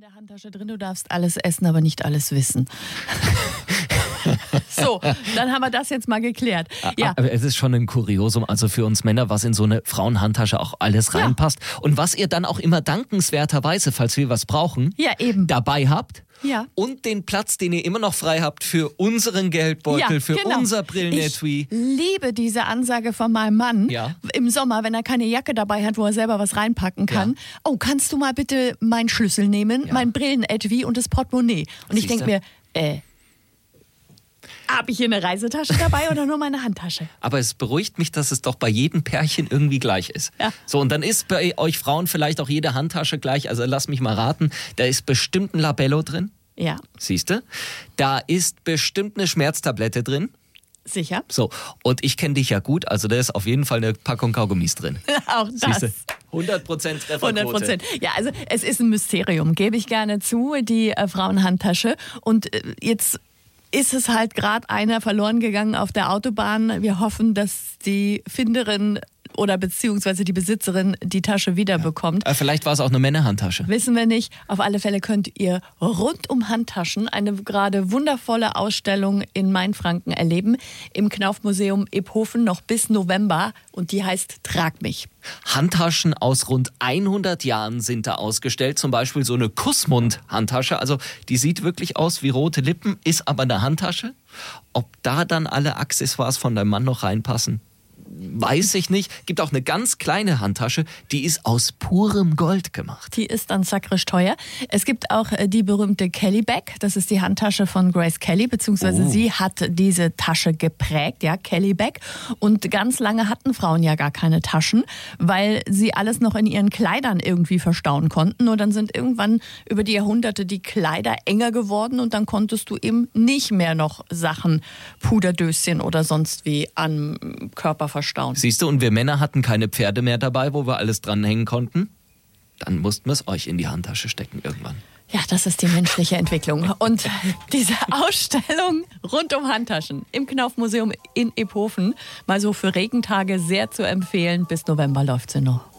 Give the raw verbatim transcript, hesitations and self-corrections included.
der Handtasche drin, du darfst alles essen, aber nicht alles wissen. So, dann haben wir das jetzt mal geklärt. Ja. Aber es ist schon ein Kuriosum, also für uns Männer, was in so eine Frauenhandtasche auch alles Ja. reinpasst. Und was ihr dann auch immer dankenswerterweise, falls wir was brauchen, Ja, eben. dabei habt. Ja. Und den Platz, den ihr immer noch frei habt für unseren Geldbeutel, Ja, für genau. unser Brillenetui. Ich liebe diese Ansage von meinem Mann Ja. im Sommer, wenn er keine Jacke dabei hat, wo er selber was reinpacken kann. Ja. Oh, kannst du mal bitte meinen Schlüssel nehmen, Ja. mein Brillenetui und das Portemonnaie? Und ich denke mir, äh, habe ich hier eine Reisetasche dabei oder nur meine Handtasche? Aber es beruhigt mich, dass es doch bei jedem Pärchen irgendwie gleich ist. Ja. So, und dann ist bei euch Frauen vielleicht auch jede Handtasche gleich. Also lass mich mal raten, da ist bestimmt ein Labello drin. Ja, Siehst du? Da ist bestimmt eine Schmerztablette drin. sicher. So, und ich kenne dich ja gut, also da ist auf jeden Fall eine Packung Kaugummis drin. Auch das. Siehste? hundert Prozent Trefferquote. hundert Prozent. Ja, also es ist ein Mysterium, gebe ich gerne zu, die äh, Frauenhandtasche. Und äh, jetzt ist es halt gerade einer verloren gegangen auf der Autobahn. Wir hoffen, dass die Finderin oder beziehungsweise die Besitzerin die Tasche wiederbekommt. Äh, Vielleicht war es auch eine Männerhandtasche. Wissen wir nicht. Auf alle Fälle könnt ihr rund um Handtaschen eine gerade wundervolle Ausstellung in Mainfranken erleben. Im Knauf-Museum Iphofen noch bis November. Und die heißt Trag mich. Handtaschen aus rund hundert Jahren sind da ausgestellt. Zum Beispiel so eine Kussmund-Handtasche. Also die sieht wirklich aus wie rote Lippen, ist aber eine Handtasche. Ob da dann alle Accessoires von deinem Mann noch reinpassen, weiß ich nicht. Gibt auch eine ganz kleine Handtasche, die ist aus purem Gold gemacht. Die ist dann sakrisch teuer. Es gibt auch äh, die berühmte Kelly Bag. Das ist die Handtasche von Grace Kelly, beziehungsweise Oh. sie hat diese Tasche geprägt, ja, Kelly Bag. Und ganz lange hatten Frauen ja gar keine Taschen, weil sie alles noch in ihren Kleidern irgendwie verstauen konnten. Und dann sind irgendwann über die Jahrhunderte die Kleider enger geworden und dann konntest du eben nicht mehr noch Sachen, Puderdöschen oder sonst wie am Körper verstauen. Siehst du, und wir Männer hatten keine Pferde mehr dabei, wo wir alles dranhängen konnten. Dann mussten wir es euch in die Handtasche stecken irgendwann. Ja, das ist die menschliche Entwicklung. Und diese Ausstellung rund um Handtaschen im Knauf-Museum in Iphofen, mal so für Regentage sehr zu empfehlen. Bis November läuft sie noch.